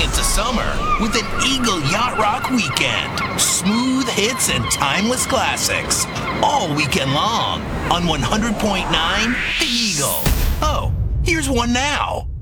into summer with an Eagle Yacht Rock weekend. Smooth hits and timeless classics. All weekend long on 100.9 The Eagle. Oh, here's one now.